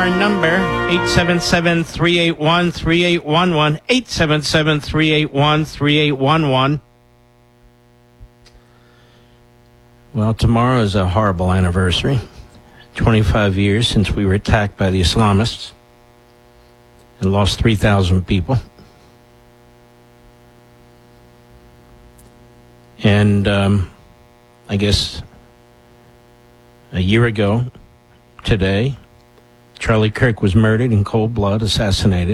Our number, 877-381-3811, 877-381-3811. Well, tomorrow is a horrible anniversary. 25 years since we were attacked by the Islamists and lost 3,000 people. And I guess a year ago today, Charlie Kirk was murdered in cold blood, assassinated,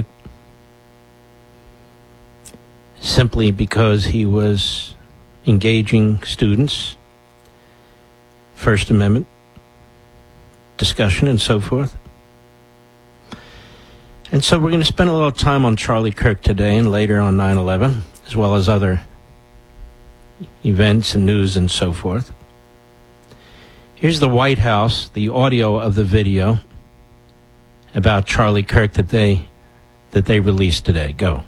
simply because he was engaging students, First Amendment discussion and so forth. And so we're going to spend a little time on Charlie Kirk today and later on 9/11, as well as other events and news and so forth. Here's the White House, the audio of the video about Charlie Kirk that they released today. Go.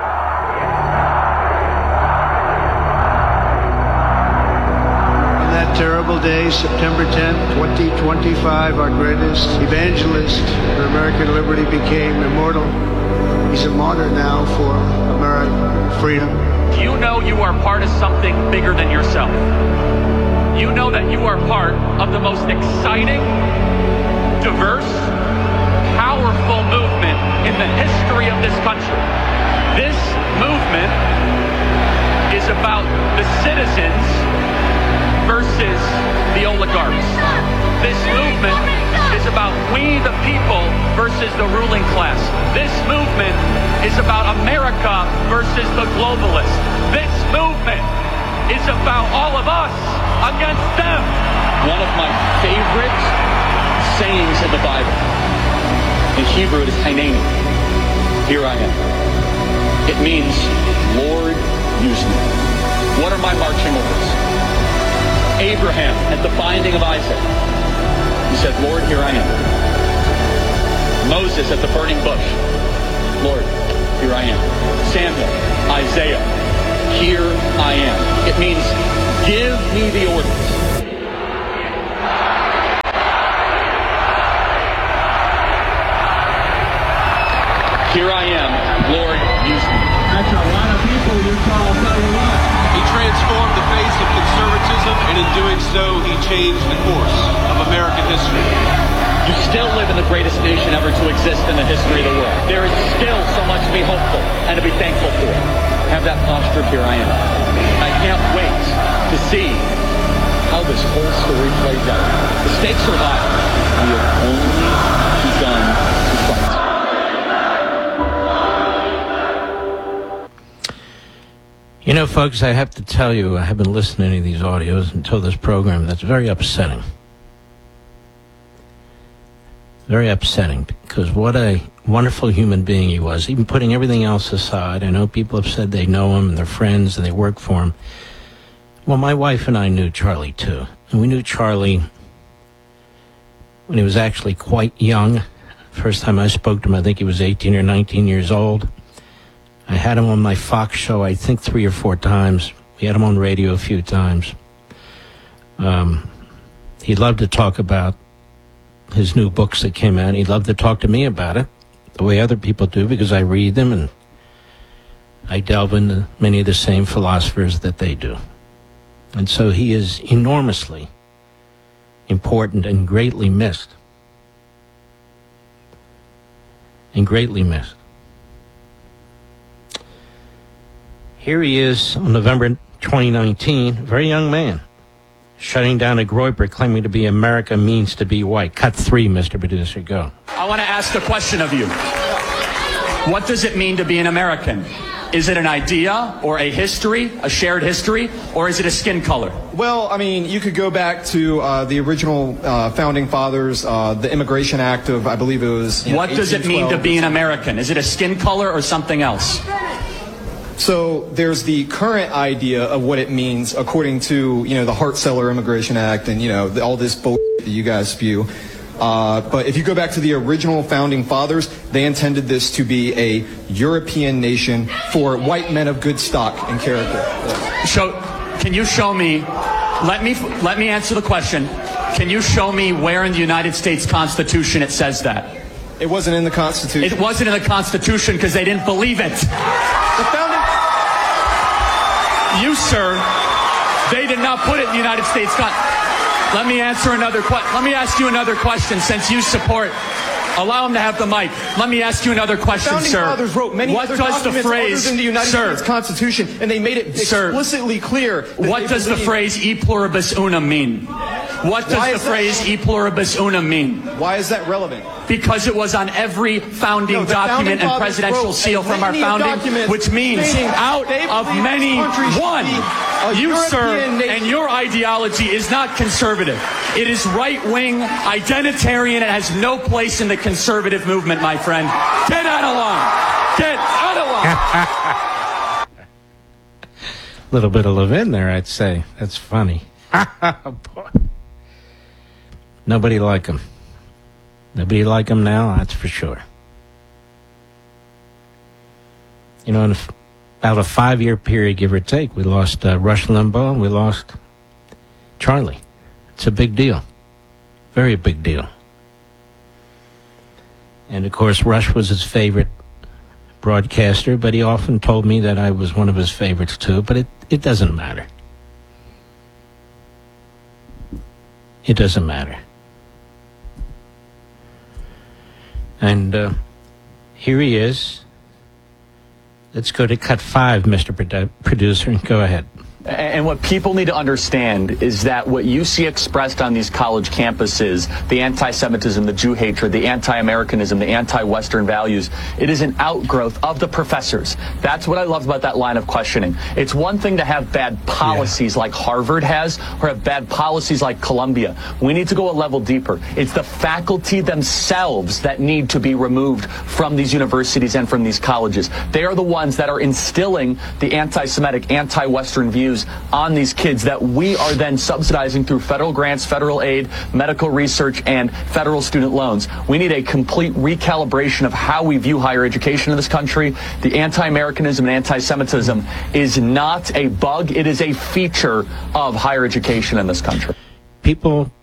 On that terrible day, September 10th, 2025, our greatest evangelist for American liberty became immortal. He's a martyr now for American freedom. You know you are part of something bigger than yourself. You know that you are part of the most exciting, diverse, powerful movement in the history of this country. This movement is about the citizens versus the oligarchs. This movement is about we the people versus the ruling class. This movement is about America versus the globalists. This movement is about all of us against them. One of my favorite sayings in the Bible, in Hebrew it is Hineni. Here I am. It means, Lord, use me. What are my marching orders? Abraham at the binding of Isaac, he said, Lord, here I am. Moses at the burning bush, Lord, here I am. Samuel, Isaiah, here I am. It means, give me the orders. Here I am, Lord, use me. That's a lot of people you call, I'll tell you what. He transformed the face of conservatism, and in doing so, he changed the course of American history. You still live in the greatest nation ever to exist in the history of the world. There is still so much to be hopeful and to be thankful for. Have that posture, here I am. I can't wait to see how this whole story plays out. The stakes are high. We have only begun to fight. You know, folks, I have to tell you, I haven't listened to any of these audios until this program. That's very upsetting. Very upsetting, because what a wonderful human being he was, even putting everything else aside. I know people have said they know him and they're friends and they work for him. Well, my wife and I knew Charlie, too. And we knew Charlie when he was actually quite young. First time I spoke to him, I think he was 18 or 19 years old. I had him on my Fox show, I think 3 or 4 times. We had him on radio a few times. He loved to talk about his new books that came out. He'd love to talk to me about it, the way other people do, because I read them and I delve into many of the same philosophers that they do. And so he is enormously important and greatly missed. And greatly missed. Here he is on November 2019, a very young man, shutting down a Groyper claiming to be America means to be white. Cut 3, Mr. Producer, go. I want to ask a question of you. What does it mean to be an American? Is it an idea or a history, a shared history, or is it a skin color? Well, I mean, you could go back to the original founding fathers, the Immigration Act of, I believe it was, What does it mean to be an American? Is it a skin color or something else? So there's the current idea of what it means according to, the Hart-Celler Immigration Act and, all this bullshit that you guys spew. But if you go back to the original founding fathers, they intended this to be a European nation for white men of good stock and character. Can you show me, let me answer the question. Can you show me where in the United States Constitution it says that? It wasn't in the Constitution. It wasn't in the Constitution because they didn't believe it. The founding... You, sir, they did not put it in the United States. Let me ask you another question since you support. Allow him to have the mic. Let me ask you another question, Founding sir. fathers wrote many what other does the documents phrase, other than the United sir, States Constitution, and they made it explicitly clear. What does the phrase "e pluribus unum" mean? What does the phrase "e pluribus unum" mean? Why is that relevant? Because it was on every founding document and presidential seal from our founding, which means out of many, one. You, sir, and your ideology is not conservative. It is right-wing, identitarian. It has no place in the conservative movement, my friend. Get out of line. Get out of line. Little bit of Levin there, I'd say. That's funny. Nobody like him. Nobody like him now, that's for sure. You know, in about a 5-year period, give or take, we lost Rush Limbaugh and we lost Charlie. It's a big deal. Very big deal. And, of course, Rush was his favorite broadcaster, but he often told me that I was one of his favorites, too. But it doesn't matter. It doesn't matter. And here he is. Let's go to cut 5, Mr. Producer. Go ahead. And what people need to understand is that what you see expressed on these college campuses, the anti-Semitism, the Jew hatred, the anti-Americanism, the anti-Western values, it is an outgrowth of the professors. That's what I love about that line of questioning. It's one thing to have bad policies like Harvard has, or have bad policies like Columbia. We need to go a level deeper. It's the faculty themselves that need to be removed from these universities and from these colleges. They are the ones that are instilling the anti-Semitic, anti-Western views on these kids that we are then subsidizing through federal grants, federal aid, medical research, and federal student loans. We need a complete recalibration of how we view higher education in this country. The anti-Americanism and anti-Semitism is not a bug. It is a feature of higher education in this country. People